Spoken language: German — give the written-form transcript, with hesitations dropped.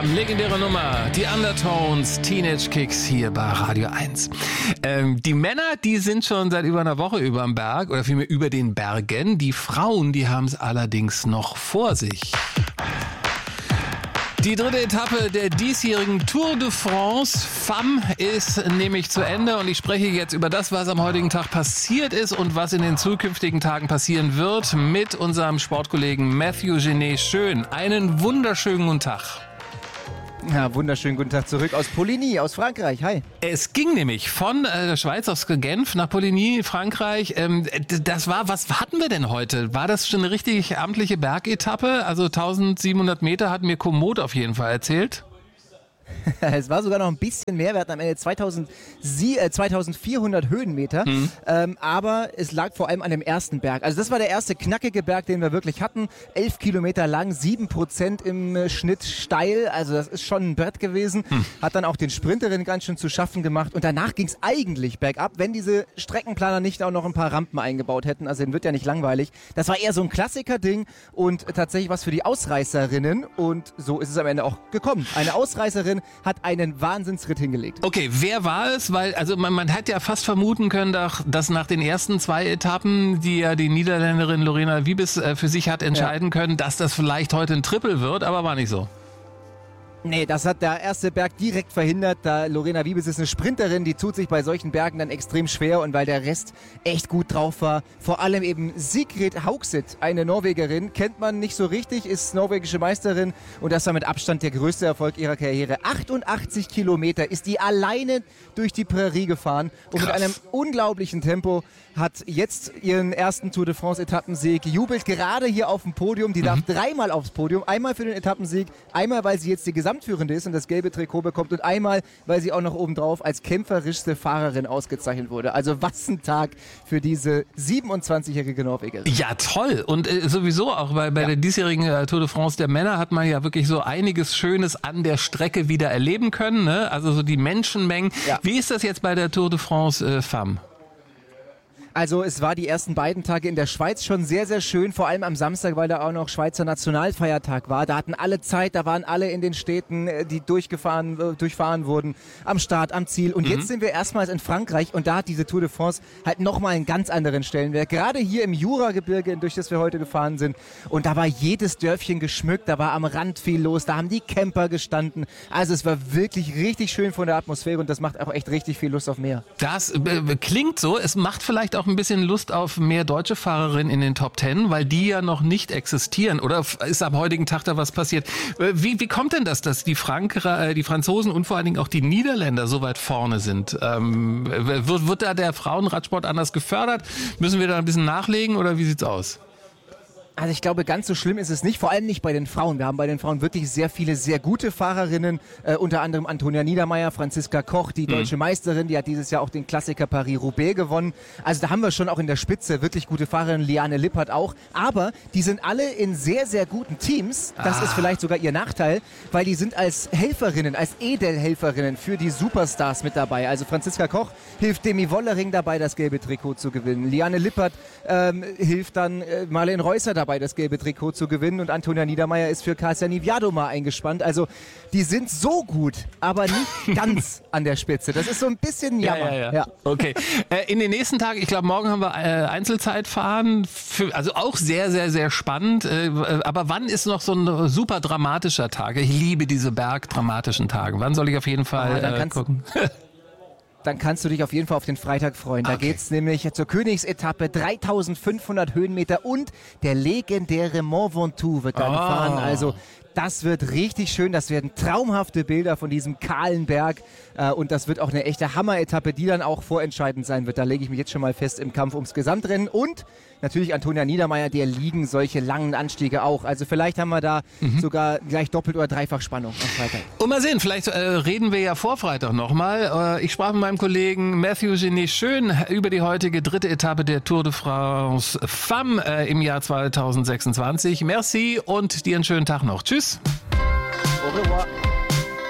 Femme, legendäre Nummer, die Undertones, Teenage Kicks hier bei Radio 1. Die Männer, die sind schon seit über einer Woche über dem Berg oder vielmehr über den Bergen. Die Frauen, die haben es allerdings noch vor sich. Die dritte Etappe der diesjährigen Tour de France Femme ist nämlich zu Ende und ich spreche jetzt über das, was am heutigen Tag passiert ist und was in den zukünftigen Tagen passieren wird mit unserem Sportkollegen Mathieu Genet-Schön. Einen wunderschönen guten Tag. Ja, wunderschönen guten Tag zurück aus Poligny, aus Frankreich. Hi. Es ging nämlich von der Schweiz aus Genf nach Poligny, Frankreich. Was hatten wir denn heute? War das schon eine richtig amtliche Bergetappe? Also 1700 Meter hat mir Komoot auf jeden Fall erzählt. Es war sogar noch ein bisschen mehr, wir hatten am Ende 2400 Höhenmeter, aber es lag vor allem an dem ersten Berg. Also das war der erste knackige Berg, den wir wirklich hatten. 11 Kilometer lang, 7% im Schnitt steil, also das ist schon ein Brett gewesen. Hat dann auch den Sprinterinnen ganz schön zu schaffen gemacht und danach ging es eigentlich bergab, wenn diese Streckenplaner nicht auch noch ein paar Rampen eingebaut hätten, also den wird ja nicht langweilig. Das war eher so ein Klassiker-Ding und tatsächlich was für die Ausreißerinnen und so ist es am Ende auch gekommen. Eine Ausreißerin hat einen Wahnsinnsritt hingelegt. Okay, wer war es? Weil also man hätte ja fast vermuten können, dass nach den ersten 2 Etappen, die ja die Niederländerin Lorena Wiebes für sich hat entscheiden können, dass das vielleicht heute ein Triple wird, aber war nicht so. Nee, das hat der erste Berg direkt verhindert. Da Lorena Wiebes ist eine Sprinterin, die tut sich bei solchen Bergen dann extrem schwer und weil der Rest echt gut drauf war. Vor allem eben Sigrid Haugset, eine Norwegerin, kennt man nicht so richtig, ist norwegische Meisterin und das war mit Abstand der größte Erfolg ihrer Karriere. 88 Kilometer ist die alleine durch die Prärie gefahren und mit einem unglaublichen Tempo hat jetzt ihren ersten Tour de France Etappensieg, jubelt gerade hier auf dem Podium. Die darf 3-mal aufs Podium, einmal für den Etappensieg, einmal weil sie jetzt die Gesamtführende ist und das gelbe Trikot bekommt und einmal, weil sie auch noch obendrauf als kämpferischste Fahrerin ausgezeichnet wurde. Also was ein Tag für diese 27-jährige Norwegerin. Ja, toll. Und sowieso auch bei der diesjährigen Tour de France der Männer hat man ja wirklich so einiges Schönes an der Strecke wieder erleben können, ne? Also so die Menschenmengen. Ja. Wie ist das jetzt bei der Tour de France Femme? Also es war die ersten beiden Tage in der Schweiz schon sehr, sehr schön, vor allem am Samstag, weil da auch noch Schweizer Nationalfeiertag war. Da hatten alle Zeit, da waren alle in den Städten, die durchfahren wurden, am Start, am Ziel. Und jetzt sind wir erstmals in Frankreich und da hat diese Tour de France halt nochmal einen ganz anderen Stellenwert. Gerade hier im Juragebirge, durch das wir heute gefahren sind. Und da war jedes Dörfchen geschmückt, da war am Rand viel los, da haben die Camper gestanden. Also es war wirklich richtig schön von der Atmosphäre und das macht auch echt richtig viel Lust auf mehr. Das klingt so, es macht vielleicht auch ein bisschen Lust auf mehr deutsche Fahrerinnen in den Top 10, weil die ja noch nicht existieren. Oder ist am heutigen Tag da was passiert? Wie kommt denn das, dass die Franzosen und vor allen Dingen auch die Niederländer so weit vorne sind? Wird da der Frauenradsport anders gefördert? Müssen wir da ein bisschen nachlegen oder wie sieht's aus? Also ich glaube, ganz so schlimm ist es nicht, vor allem nicht bei den Frauen. Wir haben bei den Frauen wirklich sehr viele, sehr gute Fahrerinnen, unter anderem Antonia Niedermeyer, Franziska Koch, die deutsche Meisterin, die hat dieses Jahr auch den Klassiker Paris-Roubaix gewonnen. Also da haben wir schon auch in der Spitze wirklich gute Fahrerinnen, Liane Lippert auch, aber die sind alle in sehr, sehr guten Teams. Das ist vielleicht sogar ihr Nachteil, weil die sind als Helferinnen, als Edelhelferinnen für die Superstars mit dabei. Also Franziska Koch hilft Demi Wollering dabei, das gelbe Trikot zu gewinnen. Liane Lippert hilft dann Marlene Reusser dabei, das gelbe Trikot zu gewinnen und Antonia Niedermeyer ist für Kasia Niviadoma eingespannt. Also die sind so gut, aber nicht ganz an der Spitze. Das ist so ein bisschen Jammer. Ja. Okay. In den nächsten Tagen, ich glaube morgen haben wir Einzelzeitfahren, also auch sehr, sehr, sehr spannend. Aber wann ist noch so ein super dramatischer Tag? Ich liebe diese bergdramatischen Tage. Wann soll ich auf jeden Fall gucken? Dann kannst du dich auf jeden Fall auf den Freitag freuen. Da geht's nämlich zur Königsetappe, 3500 Höhenmeter und der legendäre Mont Ventoux wird da gefahren. Also das wird richtig schön, das werden traumhafte Bilder von diesem kahlen Berg und das wird auch eine echte Hammer-Etappe, die dann auch vorentscheidend sein wird. Da lege ich mich jetzt schon mal fest im Kampf ums Gesamtrennen und natürlich Antonia Niedermeyer, der liegen solche langen Anstiege auch. Also vielleicht haben wir da sogar gleich doppelt oder dreifach Spannung am Freitag. Und mal sehen, vielleicht reden wir ja vor Freitag nochmal. Ich sprach mit meinem Kollegen Mathieu Genet-Schön über die heutige dritte Etappe der Tour de France Femme im Jahr 2026. Merci und dir einen schönen Tag noch. Tschüss. Au revoir.